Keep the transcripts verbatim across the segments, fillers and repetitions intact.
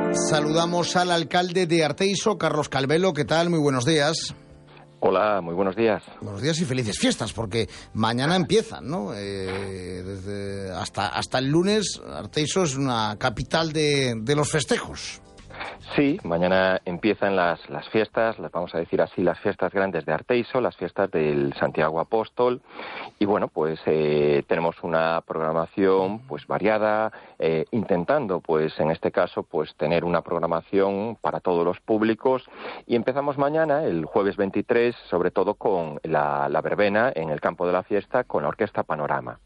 Saludamos al alcalde de Arteixo, Carlos Calvelo. ¿Qué tal? Muy buenos días. Hola, muy buenos días. Buenos días y felices fiestas, porque mañana empiezan, ¿no? Eh, desde hasta, hasta el lunes, Arteixo es una capital de, de los festejos. Sí, mañana empiezan las, las fiestas, las vamos a decir así, las fiestas grandes de Arteixo, las fiestas del Santiago Apóstol. Y bueno, pues eh, tenemos una programación pues variada, eh, intentando pues en este caso pues tener una programación para todos los públicos. Y empezamos mañana, el jueves veintitrés, sobre todo con la, la verbena en el campo de la fiesta con la Orquesta Panorama.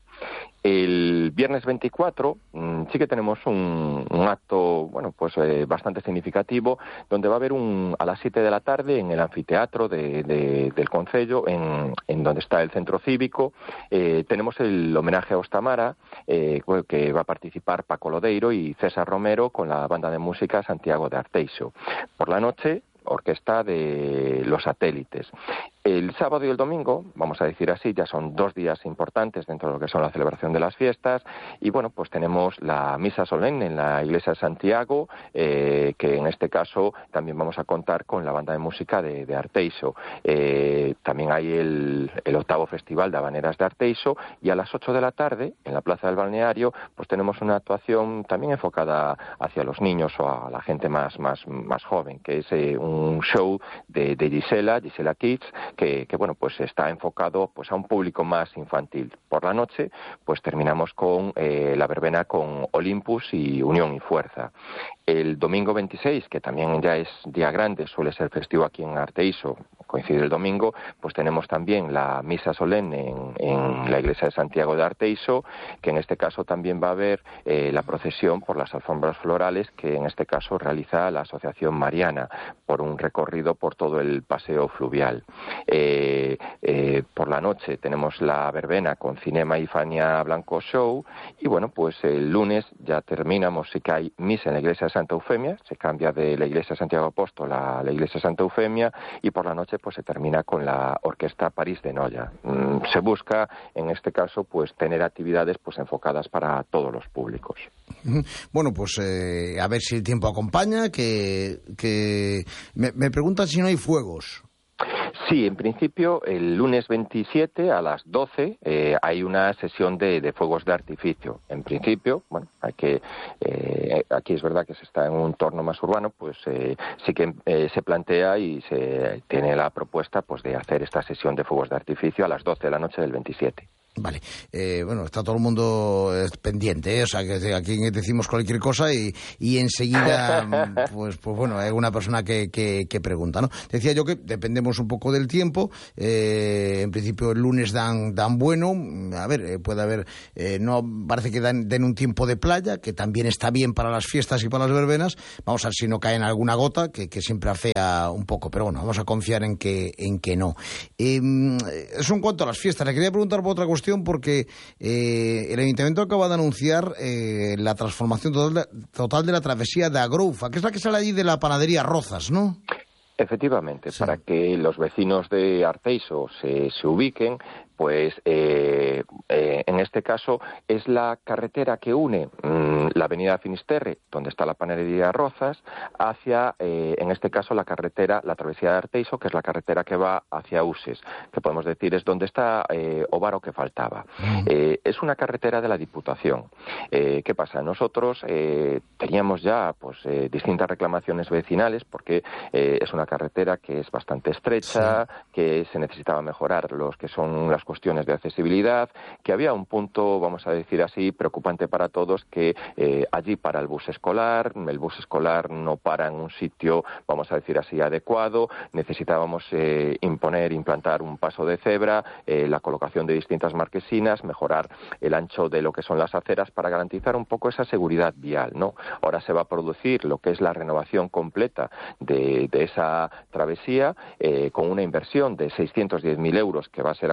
El viernes veinticuatro mmm, sí que tenemos un, un acto, bueno, pues eh, bastante significativo, donde va a haber un a las siete de la tarde en el anfiteatro de, de, del concello, en, en donde está el centro cívico. Eh, tenemos el homenaje a Ostamara, eh, que va a participar Paco Lodeiro y César Romero con la banda de música Santiago de Arteixo. Por la noche, orquesta de Los Satélites. El sábado y el domingo, vamos a decir así, ya son dos días importantes dentro de lo que son la celebración de las fiestas. Y bueno, pues tenemos la misa solemne en la iglesia de Santiago, eh, que en este caso también vamos a contar con la banda de música de, de Arteixo. Eh, también hay el, el octavo festival de habaneras de Arteixo, y a las ocho de la tarde, en la plaza del balneario, pues tenemos una actuación también enfocada hacia los niños o a la gente más, más, más joven, que es eh, un show de, de Gisela, Gisela Kids, Que, que bueno, pues está enfocado pues a un público más infantil. Por la noche pues terminamos con eh, la verbena con Olympus y Unión y Fuerza. El domingo veintiséis, que también ya es día grande, suele ser festivo aquí en Arteixo, coincide el domingo, pues tenemos también la misa solemne en, en la iglesia de Santiago de Arteixo, que en este caso también va a haber eh, la procesión por las alfombras florales, que en este caso realiza la Asociación Mariana, por un recorrido por todo el paseo fluvial. Eh, eh, por la noche tenemos la verbena con Cinema y Fania Blanco Show, y bueno, pues el lunes ya terminamos, sí que hay misa en la iglesia de Santa Eufemia, se cambia de la iglesia de Santiago Apóstol a la iglesia de Santa Eufemia, y por la noche pues se termina con la Orquesta París de Noia. Mm, se busca en este caso pues tener actividades pues enfocadas para todos los públicos. Bueno, pues eh, a ver si el tiempo acompaña, que, que... Me, me preguntan si no hay fuegos. Sí, en principio el lunes veintisiete a las doce eh, hay una sesión de, de fuegos de artificio. En principio, bueno, hay que eh, aquí es verdad que se está en un entorno más urbano, pues eh, sí que eh, se plantea y se tiene la propuesta pues de hacer esta sesión de fuegos de artificio a las doce de la noche del veintisiete. Vale, eh, bueno, está todo el mundo pendiente, ¿eh? O sea, que aquí decimos cualquier cosa y, y enseguida, pues, pues bueno, hay una persona que, que, que pregunta, ¿no? Decía yo que dependemos un poco del tiempo, eh, en principio el lunes dan, dan bueno, a ver, eh, puede haber, eh, no parece que dan, den un tiempo de playa, que también está bien para las fiestas y para las verbenas, vamos a ver si no cae en alguna gota, que, que siempre afea un poco, pero bueno, vamos a confiar en que, en que no. Eh, eso en cuanto a las fiestas, le quería preguntar por otra cuestión, porque eh, el Ayuntamiento acaba de anunciar eh, la transformación total de, total de la travesía de Agroufa, que es la que sale allí de la panadería Rozas, ¿no? Efectivamente, sí. Para que los vecinos de Arteixo se, se ubiquen, pues eh, eh, en este caso es la carretera que une mmm, la avenida Finisterre, donde está la panadería Rozas, hacia, eh, en este caso, la carretera, la travesía de Arteixo, que es la carretera que va hacia Uses, que podemos decir es donde está eh, Ovaro que faltaba. Mm. Eh, es una carretera de la Diputación. Eh, ¿Qué pasa? Nosotros eh, teníamos ya pues eh, distintas reclamaciones vecinales, porque eh, es una carretera que es bastante estrecha, sí. que se necesitaba mejorar los que son las cuestiones de accesibilidad, que había un punto, vamos a decir así, preocupante para todos, que eh, allí para el bus escolar, el bus escolar no para en un sitio, vamos a decir así, adecuado, necesitábamos eh, imponer, implantar un paso de cebra, eh, la colocación de distintas marquesinas, mejorar el ancho de lo que son las aceras para garantizar un poco esa seguridad vial, ¿no? Ahora se va a producir lo que es la renovación completa de, de esa travesía, eh, con una inversión de seiscientos diez mil euros que va a ser acometida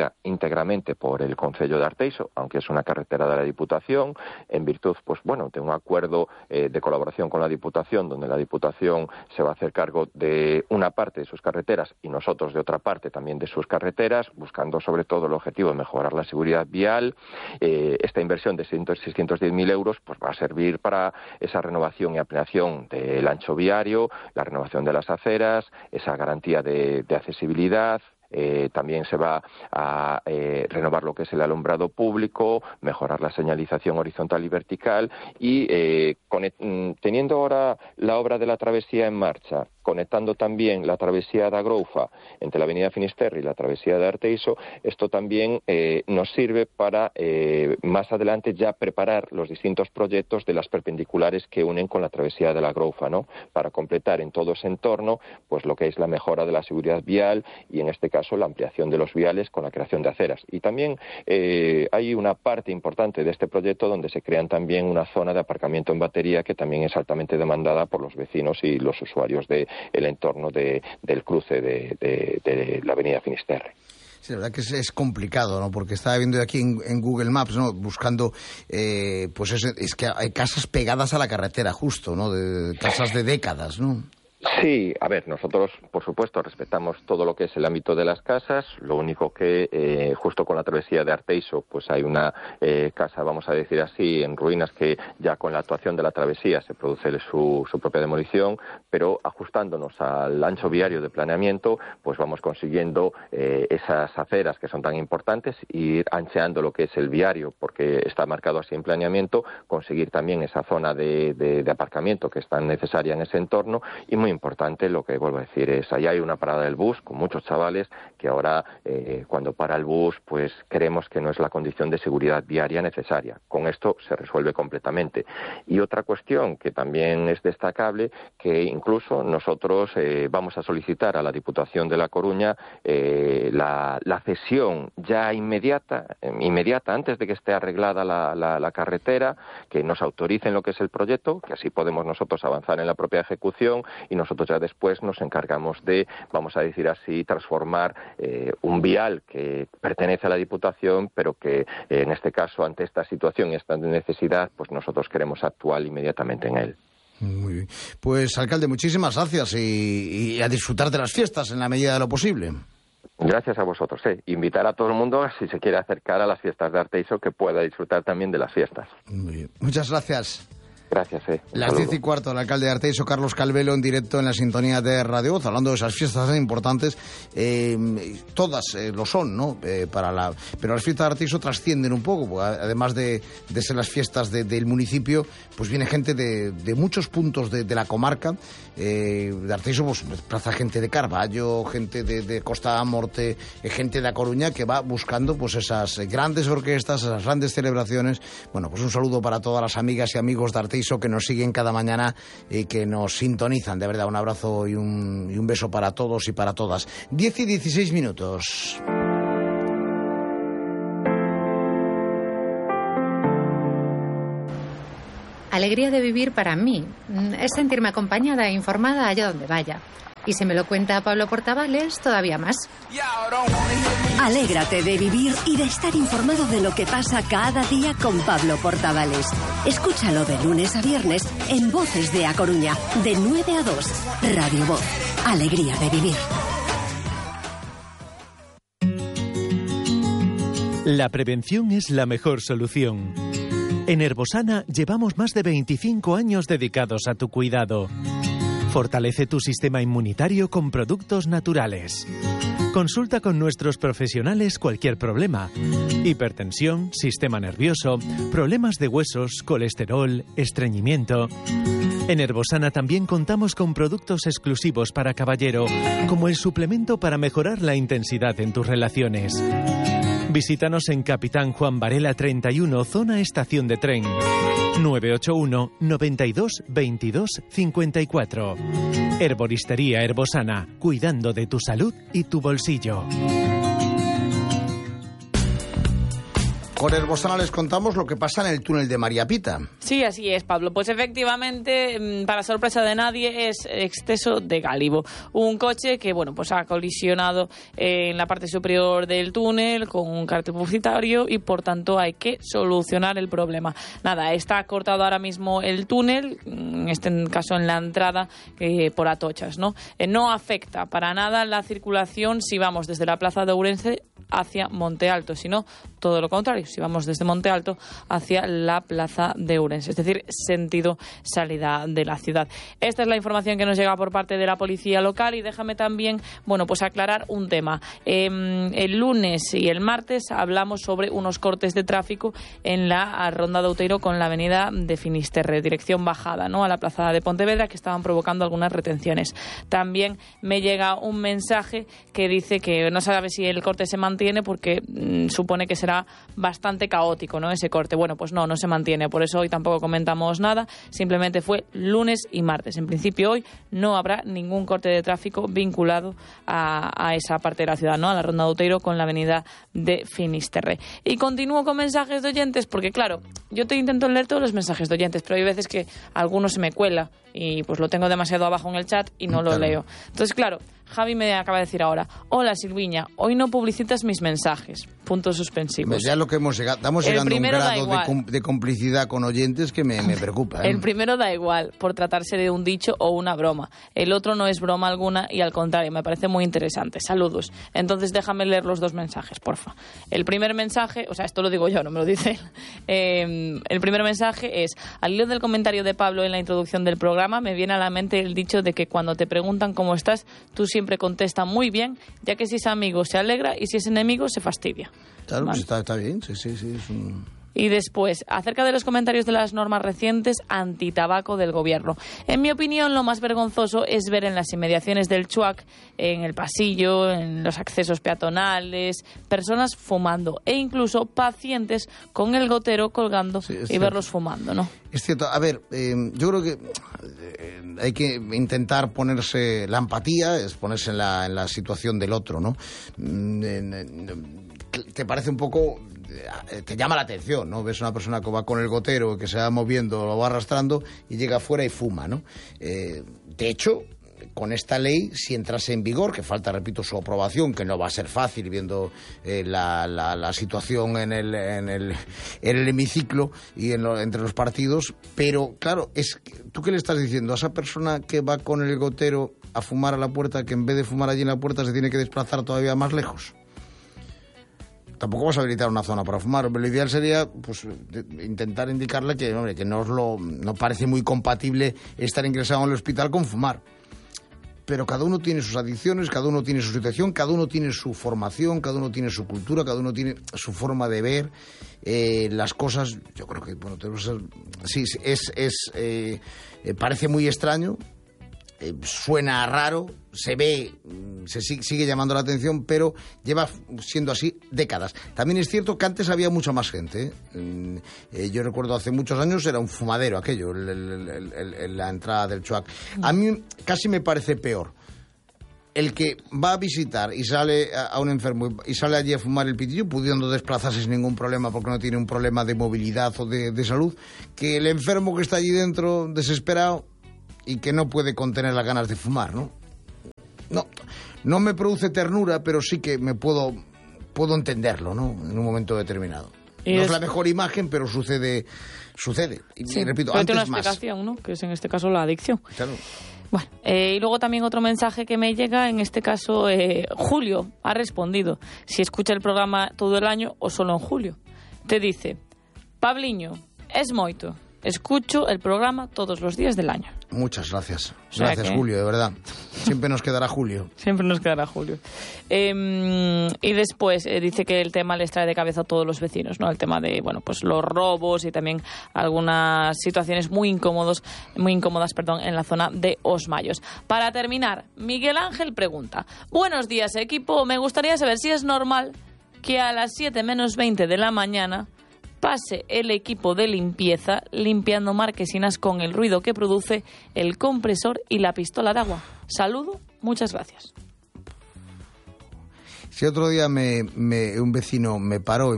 asumida íntegramente por el Concello de Arteixo, aunque es una carretera de la Diputación, en virtud, pues bueno, de un acuerdo eh, de colaboración con la Diputación, donde la Diputación se va a hacer cargo de una parte de sus carreteras y nosotros de otra parte también de sus carreteras, buscando sobre todo el objetivo de mejorar la seguridad vial. Eh, esta inversión de seiscientos diez mil euros pues va a servir para esa renovación y ampliación del ancho viario, la renovación de las aceras, esa garantía de, de accesibilidad. Eh, también se va a eh, renovar lo que es el alumbrado público, mejorar la señalización horizontal y vertical y eh, teniendo ahora la obra de la travesía en marcha, conectando también la travesía de Agroufa entre la avenida Finisterre y la travesía de Arteixo, esto también eh, nos sirve para eh, más adelante ya preparar los distintos proyectos de las perpendiculares que unen con la travesía de la Agroufa, ¿no? Para completar en todo ese entorno pues lo que es la mejora de la seguridad vial y en este caso la ampliación de los viales con la creación de aceras. Y también eh, hay una parte importante de este proyecto donde se crean también una zona de aparcamiento en batería que también es altamente demandada por los vecinos y los usuarios de el entorno de, del cruce de, de, de la avenida Finisterre. Sí, la verdad que es, es complicado, ¿no? Porque estaba viendo aquí en, en Google Maps, ¿no? Buscando, eh, pues es, es que hay casas pegadas a la carretera, justo, ¿no? De, casas de décadas, ¿no? Sí, a ver, nosotros, por supuesto, respetamos todo lo que es el ámbito de las casas. Lo único que, eh, justo con la travesía de Arteixo, pues hay una eh, casa, vamos a decir así, en ruinas que ya con la actuación de la travesía se produce su, su propia demolición, pero ajustándonos al ancho viario de planeamiento, pues vamos consiguiendo eh, esas aceras que son tan importantes, ir ancheando lo que es el viario, porque está marcado así en planeamiento, conseguir también esa zona de, de, de aparcamiento que es tan necesaria en ese entorno y muy importante, lo que vuelvo a decir es, ahí hay una parada del bus con muchos chavales que ahora eh, cuando para el bus pues creemos que no es la condición de seguridad viaria necesaria. Con esto se resuelve completamente. Y otra cuestión que también es destacable, que incluso nosotros eh, vamos a solicitar a la Diputación de La Coruña eh, la, la cesión ya inmediata, eh, inmediata antes de que esté arreglada la, la, la carretera, que nos autoricen lo que es el proyecto, que así podemos nosotros avanzar en la propia ejecución y nosotros ya después nos encargamos de, vamos a decir así, transformar eh, un vial que pertenece a la Diputación, pero que eh, en este caso, ante esta situación y esta necesidad, pues nosotros queremos actuar inmediatamente en él. Muy bien. Pues, alcalde, muchísimas gracias y, y a disfrutar de las fiestas en la medida de lo posible. Gracias a vosotros. Eh. Invitar a todo el mundo, si se quiere acercar a las fiestas de Arteixo, que pueda disfrutar también de las fiestas. Muy bien. Muchas gracias. Gracias, eh. Las diez y cuarto, el alcalde de Arteixo, Carlos Calvelo, en directo en la sintonía de Radio Voz, hablando de esas fiestas tan importantes. Eh, todas eh, lo son, ¿no? Eh, para la, pero las fiestas de Arteixo trascienden un poco, porque además de, de ser las fiestas de, del municipio, pues viene gente de, de muchos puntos de, de la comarca. Eh, de Arteixo, pues plaza gente de Carballo, gente de, de Costa Morte, eh, gente de A Coruña, que va buscando pues esas grandes orquestas, esas grandes celebraciones. Bueno, pues un saludo para todas las amigas y amigos de Arteixo que nos siguen cada mañana y que nos sintonizan. De verdad, un abrazo y un, y un beso para todos y para todas. diez y dieciséis minutos. Alegría de vivir para mí es sentirme acompañada e informada allá donde vaya. Y si me lo cuenta Pablo Portavales, todavía más. Alégrate de vivir y de estar informado de lo que pasa cada día con Pablo Portavales. Escúchalo de lunes a viernes en Voces de A Coruña, de nueve a dos. Radio Voz. Alegría de vivir. La prevención es la mejor solución. En Herbosana llevamos más de veinticinco años dedicados a tu cuidado. Fortalece tu sistema inmunitario con productos naturales. Consulta con nuestros profesionales cualquier problema. Hipertensión, sistema nervioso, problemas de huesos, colesterol, estreñimiento. En Herbosana también contamos con productos exclusivos para caballero, como el suplemento para mejorar la intensidad en tus relaciones. Visítanos en Capitán Juan Varela treinta y uno, zona estación de tren. nueve ocho uno, noventa y dos, veintidós, cincuenta y cuatro. Herboristería Herbosana, cuidando de tu salud y tu bolsillo. Con Herbosana les contamos lo que pasa en el túnel de María Pita. Sí, así es, Pablo. Pues efectivamente, para sorpresa de nadie, es exceso de gálibo. Un coche que, bueno, pues ha colisionado en la parte superior del túnel con un cartel publicitario y, por tanto, hay que solucionar el problema. Nada, está cortado ahora mismo el túnel, en este caso en la entrada, eh, por Atochas, ¿no? Eh, no afecta para nada la circulación si vamos desde la plaza de Ourense hacia Monte Alto, sino todo lo contrario, si vamos desde Monte Alto hacia la plaza de Ourense, es decir, sentido salida de la ciudad. Esta es la información que nos llega por parte de la policía local y déjame también, bueno, pues aclarar un tema. Eh, el lunes y el martes hablamos sobre unos cortes de tráfico en la ronda de Outeiro con la avenida de Finisterre, dirección bajada, ¿no?, a la plaza de Pontevedra, que estaban provocando algunas retenciones. También me llega un mensaje que dice que no sabe si el corte se mantiene porque mmm, supone que será bastante caótico, ¿no?, ese corte. Bueno, pues no, no se mantiene, por eso hoy tampoco comentamos nada, simplemente fue lunes y martes. En principio hoy no habrá ningún corte de tráfico vinculado a, a esa parte de la ciudad, ¿no?, a la ronda de Outeiro con la avenida de Finisterre. Y continúo con mensajes de oyentes porque, claro, yo te intento leer todos los mensajes de oyentes, pero hay veces que algunos se me cuela y pues lo tengo demasiado abajo en el chat y no lo leo. Entonces, claro, Javi me acaba de decir ahora: hola Silviña, hoy no publicitas mis mensajes. Puntos suspensivos. Pues ya lo que hemos llegado, estamos El llegando a un grado da de, com- de complicidad con oyentes que me, me preocupa, ¿eh? El primero da igual, por tratarse de un dicho o una broma. El otro no es broma alguna y al contrario, me parece muy interesante. Saludos. Entonces déjame leer los dos mensajes, porfa. El primer mensaje, o sea, esto lo digo yo, no me lo dice él. Eh, el primer mensaje es: al hilo del comentario de Pablo en la introducción del programa, me viene a la mente el dicho de que cuando te preguntan cómo estás, tú siempre contestas muy bien, ya que si es amigo se alegra y si es enemigo se fastidia. Claro, ¿Vale? pues está, está bien, sí, sí, sí. Es un... Y después, acerca de los comentarios de las normas recientes antitabaco del gobierno. En mi opinión, lo más vergonzoso es ver en las inmediaciones del Chuac, en el pasillo, en los accesos peatonales, personas fumando e incluso pacientes con el gotero colgando Sí, y cierto. verlos fumando, ¿no? Es cierto. A ver, eh, yo creo que eh, hay que intentar ponerse la empatía, es ponerse en la, en la situación del otro, ¿no? Mm, eh, eh, te parece un poco... te llama la atención, ¿no? Ves una persona que va con el gotero, que se va moviendo, lo va arrastrando y llega afuera y fuma, ¿no? Eh, de hecho, con esta ley, si entrase en vigor, que falta, repito, su aprobación, que no va a ser fácil viendo eh, la, la, la situación en el, en el, en el hemiciclo y en lo, entre los partidos, pero claro, es ¿tú qué le estás diciendo a esa persona que va con el gotero a fumar a la puerta, que en vez de fumar allí en la puerta se tiene que desplazar todavía más lejos? Tampoco vas a habilitar una zona para fumar. Lo ideal sería pues intentar indicarle que, hombre, que no, es lo, no parece muy compatible estar ingresado en el hospital con fumar. Pero cada uno tiene sus adicciones, cada uno tiene su situación, cada uno tiene su formación, cada uno tiene su cultura, cada uno tiene su forma de ver eh, las cosas. Yo creo que, bueno, tenemos, sí, es, es eh, eh, parece muy extraño. Eh, suena raro, se ve, se sigue, sigue llamando la atención, pero lleva siendo así décadas. También es cierto que antes había mucha más gente, ¿eh? Eh, yo recuerdo hace muchos años era un fumadero aquello, el, el, el, el, el, la entrada del Chuac. A mí casi me parece peor el que va a visitar y sale a un enfermo y sale allí a fumar el pitillo, pudiendo desplazarse sin ningún problema porque no tiene un problema de movilidad o de, de salud, que el enfermo que está allí dentro desesperado y que no puede contener las ganas de fumar, ¿no? No, no me produce ternura, pero sí que me puedo, puedo entenderlo, ¿no? En un momento determinado. Y no es... es la mejor imagen, pero sucede, sucede. Y, sí, y repito, pero antes tiene una más. explicación, ¿no? Que es en este caso la adicción. Claro. Bueno, eh, y luego también otro mensaje que me llega, en este caso eh, Julio ha respondido si escucha el programa todo el año o solo en julio. Te dice: Pabliño, es moito. Escucho el programa todos los días del año. Muchas gracias. O sea Gracias, que... Julio, de verdad. Siempre nos quedará Julio. Siempre nos quedará Julio. Eh, y después eh, dice que el tema les trae de cabeza a todos los vecinos, ¿no? El tema de, bueno, pues los robos y también algunas situaciones muy incómodos, muy incómodas, perdón, en la zona de Os Mayos. Para terminar, Miguel Ángel pregunta: buenos días, equipo. Me gustaría saber si es normal que a las siete menos veinte de la mañana pase el equipo de limpieza limpiando marquesinas con el ruido que produce el compresor y la pistola de agua. Saludo, muchas gracias. Si otro día me, me, un vecino me paró y